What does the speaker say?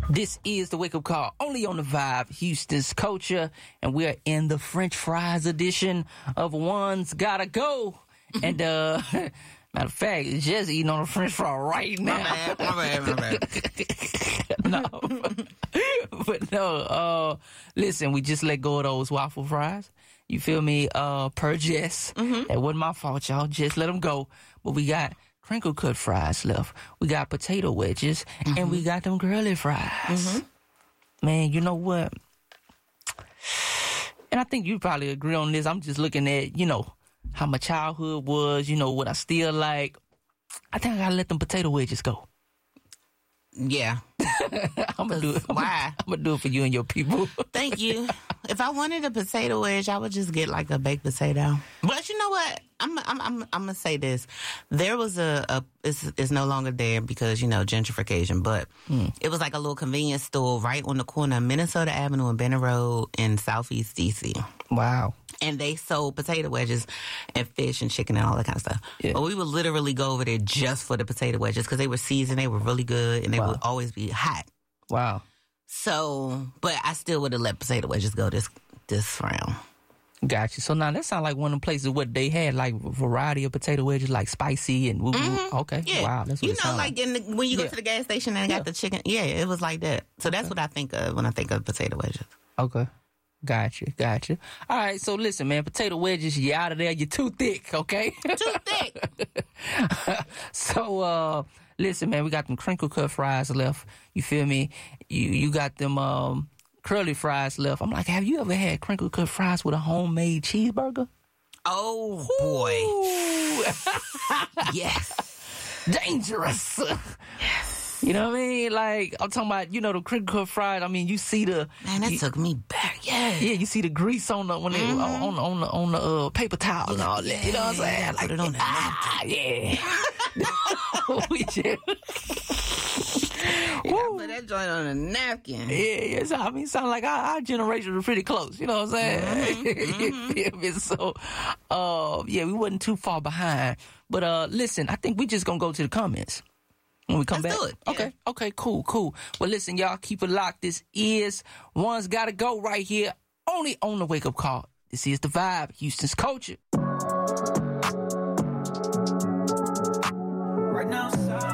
This is the Wake Up Call, only on the Vibe, Houston's Culture, and we're in the French fries edition of One's Gotta Go. And matter of fact, it's just eating on a French fry right now. My bad. Listen, we just let go of those waffle fries. You feel me? Per Jess. That wasn't my fault, y'all. Just let them go. But we got crinkle cut fries left. We got potato wedges, and we got them girly fries. Man, you know what? And I think you probably agree on this. I'm just looking at, how my childhood was, what I still like. I think I gotta let them potato wedges go. Yeah. I'm gonna do it. Why? I'm gonna do it for you and your people. Thank you. If I wanted a potato wedge, I would just get like a baked potato. But you know what? I'm gonna say this. There was it's no longer there because gentrification. But it was like a little convenience store right on the corner of Minnesota Avenue and Benner Road in Southeast DC. Wow. And they sold potato wedges and fish and chicken and all that kind of stuff. Yeah. But we would literally go over there just for the potato wedges because they were seasoned, they were really good, and they would always be hot. Wow. So, but I still would have let potato wedges go this round. Gotcha. So now that sounds like one of the places what they had, like a variety of potato wedges, like spicy and woo. Okay. Yeah. Wow. That's what it sounds like when you go to the gas station and got the chicken. Yeah, it was like that. So that's what I think of when I think of potato wedges. Okay. Gotcha. All right, so listen, man, potato wedges, you out of there, you're too thick, okay? Too thick. So, listen, man, we got them crinkle cut fries left. You feel me? You got them curly fries left. I'm like, have you ever had crinkle cut fries with a homemade cheeseburger? Oh, boy. Yes. Dangerous. Yes. You know what I mean? Like, I'm talking about, the crinkle cut fries. I mean, you see the... Man, that took me back. Yeah. Yeah, you see the grease on the on the paper towel and all that. You know what I'm saying? Like, put it on the put that joint on a napkin. Yeah. So, I mean, sound like our generation was pretty close. You know what I'm saying? So, we wasn't too far behind. But listen, I think we just gonna go to the comments when we come Let's back. do it. Yeah. Okay, cool. Well, listen, y'all, keep it locked. This is One's Gotta Go right here, only on the Wake Up Call. This is the Vibe, Houston's Culture. Right now,